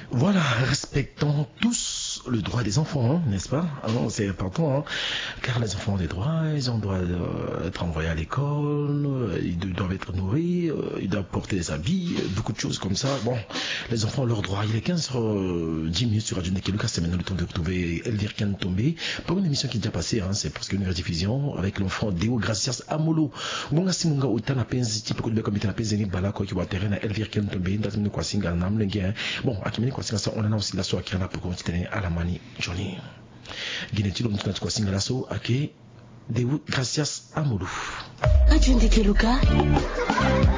Voilà, respectons tous le droit des enfants, hein, n'est-ce pas? Alors, c'est important, hein, car les enfants ont des droits, ils ont le droit d'être envoyés à l'école, ils doivent être nourris, ils doivent porter des habits, beaucoup de choses comme ça. Bon, les enfants ont leurs droits. Il est 15h10 minutes sur Radio Nekeluka, c'est maintenant le temps de retrouver Elvire Kantombe pour une émission qui est déjà passée, hein, c'est presque une rediffusion avec l'enfant Deo Gracias Amolo. Munga simunga utana penzi tipo kudbe komite na penzi ni balako ki waterena Elvire Kantombe ndazimini kwa singa namlenge. Bon, akimini kwa singa sa on a aussi la soirée qui en a pour continuer à la mani Johnny. Guinetilo mtuna kwa singa la so ake Deo Gracias Amolo. Radio Nekeluka